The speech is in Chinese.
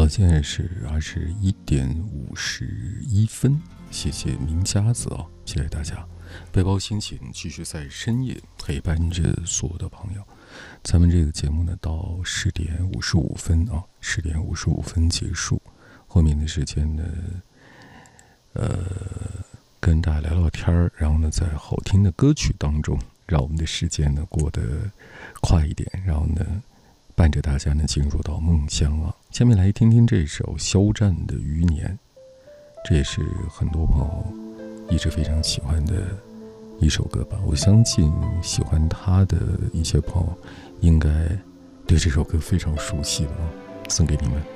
好，现在是21:51，谢谢明家子啊，谢谢大家。背包心情继续在深夜陪伴着所有的朋友。咱们这个节目呢，到10:55啊，10:55结束。后面的时间呢，跟大家聊聊天儿，然后呢，在好听的歌曲当中，让我们的时间呢过得快一点，然后呢，伴着大家呢进入到梦乡啊。下面来听听这首肖战的《余年》，这也是很多朋友一直非常喜欢的一首歌吧。我相信喜欢他的一些朋友应该对这首歌非常熟悉了啊，送给你们。